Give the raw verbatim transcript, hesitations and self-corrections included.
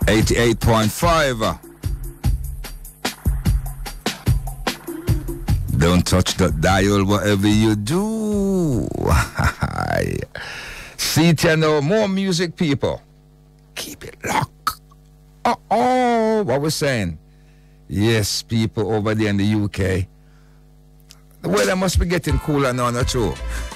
eighty-eight point five. Don't touch that dial, whatever you do. See, you know, more music, people. Keep it locked. Uh-oh, what we're saying. Yes, people over there in the U K. The weather must be getting cooler now, not true?